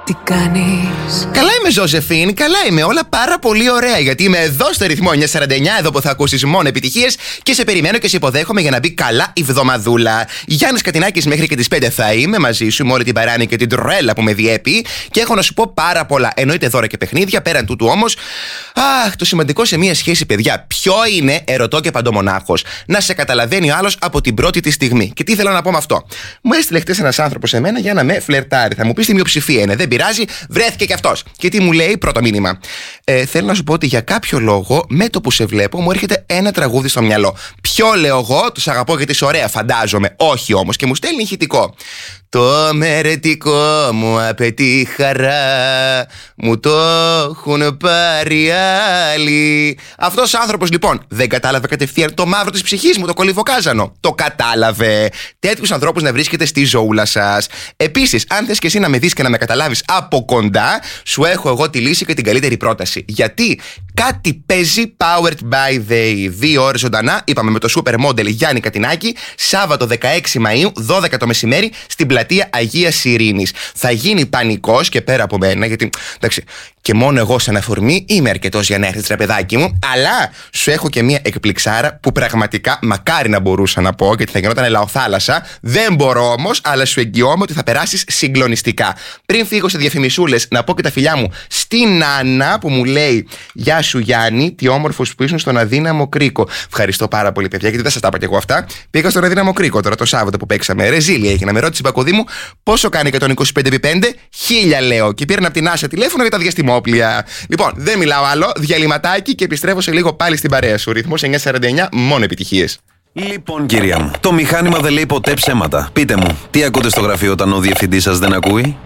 Τι κάνεις? Καλά είμαι, Ζωζεφίν, καλά είμαι. Όλα πάρα πολύ ωραία. Γιατί είμαι εδώ στο ρυθμό 949, εδώ που θα ακούσεις μόνο επιτυχίες και σε περιμένω και σε υποδέχομαι για να μπει καλά η βδομαδούλα. Γιάννης Κατινάκης, μέχρι και τις 5 θα είμαι μαζί σου με όλη την παράνοια και την τρέλα που με διέπει. Και έχω να σου πω πάρα πολλά. Εννοείται δώρα και παιχνίδια, πέραν τούτου όμως. Αχ, το σημαντικό σε μια σχέση, παιδιά, ποιο είναι, ερωτώ και παντομονάχος, να σε καταλαβαίνει ο άλλος από την πρώτη τη στιγμή. Και τι θέλω να πω με αυτό. Μου έστειλε χτες ένας άνθρωπος σε μένα για να με φλερτάρει. Θα μου πει τη μειοψηφία είναι, δεν πειράζει, βρέθηκε κι αυτός. Και τι μου λέει, πρώτο μήνυμα. Θέλω να σου πω ότι για κάποιο λόγο, με το που σε βλέπω, μου έρχεται ένα τραγούδι στο μυαλό. Ποιο λέω εγώ, τους αγαπώ γιατί είσαι ωραία, φαντάζομαι. Όχι όμως, και μου στέλνει ηχητικό. Το μερετικό μου απαιτεί χαρά, μου το έχουν πάρει άλλοι. Αυτός ο άνθρωπος λοιπόν δεν κατάλαβε κατευθείαν το μαύρο της ψυχής μου, το κολυβοκάζανο. Το κατάλαβε. Τέτοιους ανθρώπους να βρίσκετε στη ζωούλα σας. Επίσης, αν θες και εσύ να με δεις και να με καταλάβεις από κοντά, σου έχω εγώ τη λύση και την καλύτερη πρόταση. Γιατί κάτι παίζει Powered by They. 2 ώρες ζωντανά, είπαμε με το Supermodel Γιάννη Κατινάκη, Σάββατο 16 Μαΐου, 12 το μεσημέρι, στην πλατεία Αγίας Ειρήνης. Θα γίνει πανικός και πέρα από μένα, γιατί εντάξει, και μόνο εγώ σαν αφορμή είμαι αρκετός για να έρθεις, ρε παιδάκι μου. Αλλά σου έχω και μια εκπληξάρα που πραγματικά μακάρι να μπορούσα να πω, γιατί θα γινόταν λαοθάλασσα. Δεν μπορώ όμως, αλλά σου εγγυώμαι ότι θα περάσεις συγκλονιστικά. Πριν φύγω σε διαφημισούλες, να πω και τα φιλιά μου στην Άννα που μου λέει: Γεια σου Γιάννη, τι όμορφος που ήσουν στον Αδύναμο Κρίκο. Ευχαριστώ πάρα πολύ, παιδιά, γιατί δεν σας τα είπα κι εγώ αυτά. Πήγα στον Αδύναμο Κρίκο τώρα το Σάββατο που παίξαμε. Ρεζίλια έγινε. Με ρώτησε η Πακοδήμου πόσο κάνει 125x5. 1000 λέω. Και πήραν από την Άσα τηλέφωνο για τα διαστημόπλια. Λοιπόν, δεν μιλάω άλλο. Διαλυματάκι και επιστρέφω σε λίγο πάλι στην παρέα σου. Ρυθμός 949, μόνο επιτυχίες. Λοιπόν, κυρία μου, το μηχάνημα δεν λέει ποτέ ψέματα. Πείτε μου, τι ακούτε στο γραφείο όταν ο διευθυντής σας δεν ακούει?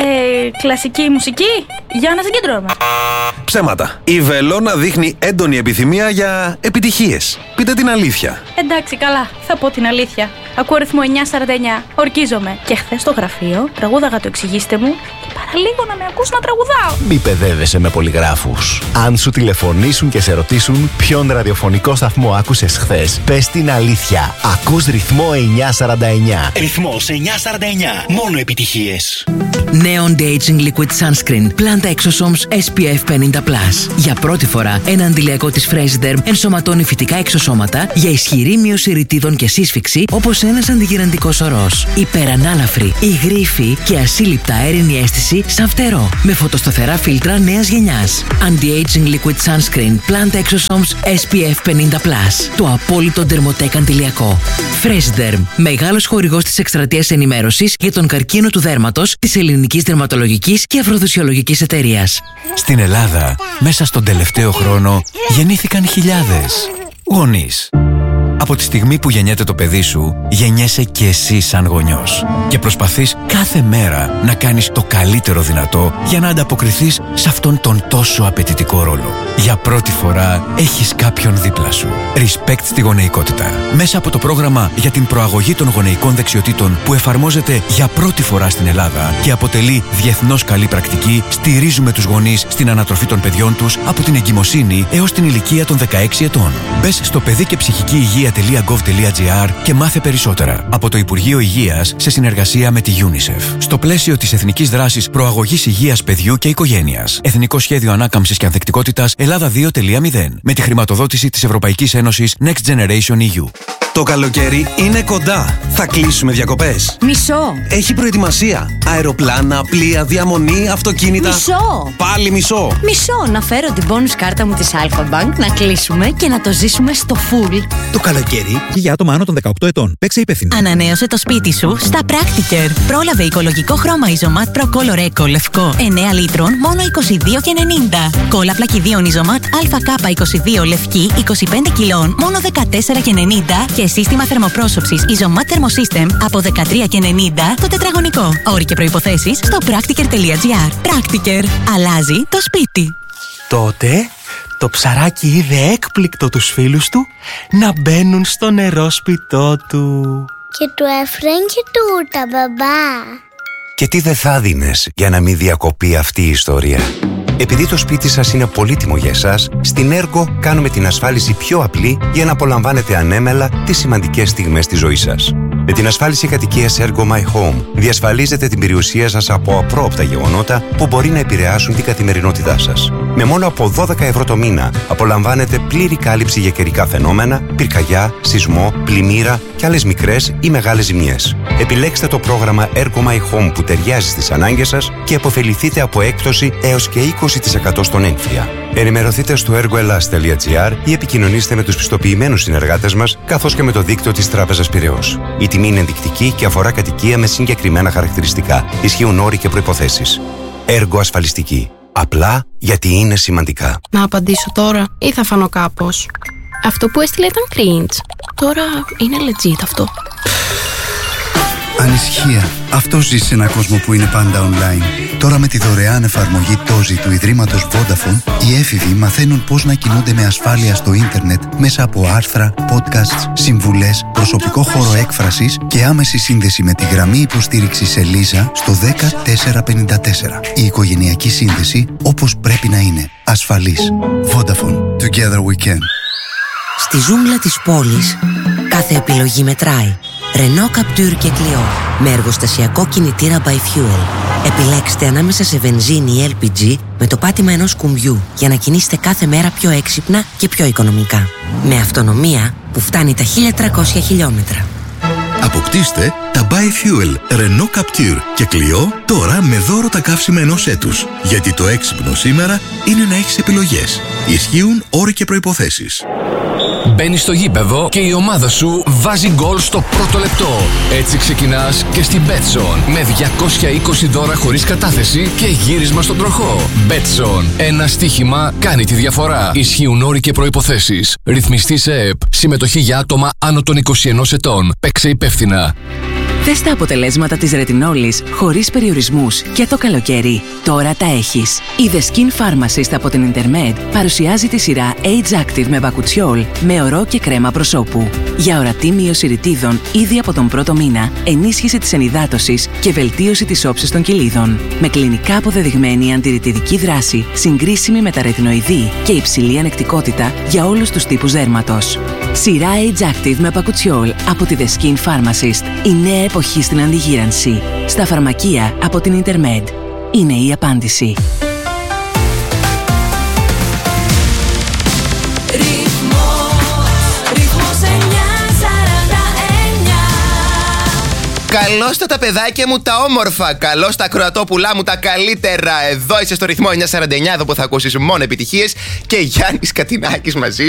Κλασική μουσική. Για να συγκεντρώμε. Ψέματα. Η Βελόνα δείχνει έντονη επιθυμία για επιτυχίες. Πείτε την αλήθεια. Εντάξει, καλά. Θα πω την αλήθεια. Ακούω ρυθμό 949. Ορκίζομαι. Και χθες στο γραφείο τραγούδαγα το εξηγήστε μου και παραλίγο να με ακούς να τραγουδάω. Μη παιδεύεσαι με πολυγράφους. Αν σου τηλεφωνήσουν και σε ρωτήσουν ποιον ραδιοφωνικό σταθμό άκουσες χθες, πες την αλήθεια. Ακούς ρυθμό 949. Ρυθμός 949. Μόνο επιτυχίες. Neon De-Aging Liquid Sunscreen Planta Exosomes SPF 50+. Για πρώτη φορά, ένα αντιλιακό της Freshderm ενσωματώνει φυτικά εξωσώματα για ισχυρή μείωση ρητίδων και σύσφυξη, όπως ένας αντιγυραντικός ορός. Υπερανάλαφρη, υγρή και ασύλληπτα αέρινη αίσθηση σαν φτερό. Με φωτοσταθερά φίλτρα νέας γενιάς. Anti-Aging Liquid Sunscreen Planta Exosomes SPF 50+. Το απόλυτο ντερμοτέκ αντιλιακό. Freshderm, μεγάλος χορηγός της εκστρατείας ενημέρωσης για τον καρκίνο του δέρματος της Ελληνικής Δερματολογικής και Αφροδισιολογικής Εταιρείας. Στην Ελλάδα, μέσα στον τελευταίο χρόνο, γεννήθηκαν χιλιάδες γονείς. Από τη στιγμή που γεννιέται το παιδί σου, γεννιέσαι και εσύ σαν γονιός. Και προσπαθείς κάθε μέρα να κάνεις το καλύτερο δυνατό για να ανταποκριθείς σε αυτόν τον τόσο απαιτητικό ρόλο. Για πρώτη φορά έχεις κάποιον δίπλα σου. Respect στη γονεϊκότητα. Μέσα από το πρόγραμμα για την προαγωγή των γονεϊκών δεξιοτήτων που εφαρμόζεται για πρώτη φορά στην Ελλάδα και αποτελεί διεθνώς καλή πρακτική, στηρίζουμε τους γονείς στην ανατροφή των παιδιών τους από την εγκυμοσύνη έως την ηλικία των 16 ετών. Μπες στο παιδί και ψυχική υγεία.gov.gr και μάθε περισσότερα. Από το Υπουργείο Υγείας σε συνεργασία με τη UNICEF. Στο πλαίσιο της Εθνικής Δράσης Προαγωγής Υγείας Παιδιού και Οικογένειας. Εθνικό Σχέδιο Ανάκαμψης και Ανθεκτικότητας Ελλάδα 2.0. Με τη χρηματοδότηση της Ευρωπαϊκής Ένωσης Next Generation EU. Το καλοκαίρι είναι κοντά. Θα κλείσουμε διακοπές. Μισό. Έχει προετοιμασία. Αεροπλάνα, πλοία, διαμονή, αυτοκίνητα. Μισό. Πάλι μισό. Μισό. Να φέρω την bonus κάρτα μου της Alpha Bank, να κλείσουμε και να το ζήσουμε στο full. Το καλοκαίρι για άτομα άνω των 18 ετών. Παίξε υπεύθυνα. Ανανέωσε το σπίτι σου στα Practicare. Πρόλαβε οικολογικό χρώμα Isomat Pro Color Eco λευκό 9 λίτρων μόνο 22,90. Κόλλα πλακιδίων Isomat ΑΚ22 λευκή 25 κιλών μόνο 14,90. Και σύστημα θερμοπρόσωψης Isomat Thermosystem από 13,90 το τετραγωνικό. Όροι και προϋποθέσεις στο practiker.gr. Practiker. Αλλάζει το σπίτι. Τότε το ψαράκι είδε έκπληκτο τους φίλους του να μπαίνουν στο νερόσπιτό του. Και του έφεραν και τούτα, μπαμπά. Και τι δεν θα δίνες για να μην διακοπεί αυτή η ιστορία? Επειδή το σπίτι σας είναι πολύτιμο για εσάς, στην Ergo κάνουμε την ασφάλιση πιο απλή για να απολαμβάνετε ανέμελα τις σημαντικές στιγμές της ζωής σας. Με την ασφάλιση κατοικίας Ergo My Home διασφαλίζετε την περιουσία σας από απρόοπτα γεγονότα που μπορεί να επηρεάσουν την καθημερινότητά σας. Με μόνο από 12 ευρώ το μήνα απολαμβάνετε πλήρη κάλυψη για καιρικά φαινόμενα, πυρκαγιά, σεισμό, πλημμύρα και άλλες μικρές ή μεγάλες ζημιές. Επιλέξτε το πρόγραμμα Ergo My Home που ταιριάζει στις ανάγκες σας και αποφεληθείτε από έκπτωση έως και 20% στον έμφυα. Ενημερωθείτε στο ergoelas.gr ή επικοινωνήστε με τους πιστοποιημένους συνεργάτες μας καθώς και με το δίκτυο της Τράπεζας Πειραιώς. Η τιμή είναι ενδεικτική και αφορά κατοικία με συγκεκριμένα χαρακτηριστικά. Ισχύουν όροι και προϋποθέσεις. Έργο ασφαλιστική. Απλά γιατί είναι σημαντικά. Να απαντήσω τώρα ή θα φανώ κάπως? Αυτό που έστειλε ήταν cringe. Τώρα είναι legit αυτό. Ανησυχία. Αυτό ζει σε έναν κόσμο που είναι πάντα online. Τώρα με τη δωρεάν εφαρμογή Tozi του Ιδρύματος Vodafone, οι έφηβοι μαθαίνουν πώς να κινούνται με ασφάλεια στο ίντερνετ μέσα από άρθρα, podcasts, συμβουλές, προσωπικό χώρο έκφρασης και άμεση σύνδεση με τη γραμμή υποστήριξης Ελίζα στο 10454. Η οικογενειακή σύνδεση όπως πρέπει να είναι. Ασφαλής. Vodafone. Together we can. Στη ζούγκλα της πόλης, κάθε επιλογή μετράει. Renault Captur και Clio με εργοστασιακό κινητήρα by Fuel. Επιλέξτε ανάμεσα σε βενζίνη ή LPG με το πάτημα ενός κουμπιού για να κινήσετε κάθε μέρα πιο έξυπνα και πιο οικονομικά. Με αυτονομία που φτάνει τα 1300 χιλιόμετρα. Αποκτήστε τα by Fuel Renault Captur και Clio τώρα με δώρο τα καύσιμα ενός έτους. Γιατί το έξυπνο σήμερα είναι να έχεις επιλογές. Ισχύουν όροι και προϋποθέσεις. Μπαίνεις στο γήπεδο και η ομάδα σου βάζει γκολ στο πρώτο λεπτό. Έτσι ξεκινάς και στην Betson με 220 δώρα χωρίς κατάθεση και γύρισμα στον τροχό. Betson. Ένα στοίχημα κάνει τη διαφορά. Ισχύουν όροι και προϋποθέσεις. Ρυθμιστή σε ΕΠ. Συμμετοχή για άτομα άνω των 21 ετών. Παίξε υπεύθυνα. Δες τα αποτελέσματα της ρετινόλης χωρίς περιορισμούς και το καλοκαίρι. Τώρα τα έχεις. Η The Skin Pharmacist από την Intermed παρουσιάζει τη σειρά Age Active με μπακουτσιόλ, με ορό και κρέμα προσώπου. Για ορατή μείωση ρητίδων ήδη από τον πρώτο μήνα, ενίσχυση της ενυδάτωσης και βελτίωση της όψης των κοιλίδων. Με κλινικά αποδεδειγμένη αντιρρητιδική δράση, συγκρίσιμη με τα ρετινοειδή και υψηλή ανεκτικότητα για όλους τους τύπους δέρματος. Σειρά Age Active με μπακουτσιόλ από τη The Skin Pharmacist. Η νέα εποχή στην αντιγύρανση. Στα φαρμακεία από την Intermed. Είναι η απάντηση. Καλώς τα παιδάκια μου τα όμορφα. Καλώς τα ακροατόπουλά μου τα καλύτερα. Εδώ είσαι στο ρυθμό 949, εδώ που θα ακούσεις μόνο επιτυχίες. Και Γιάννης Κατινάκης μαζί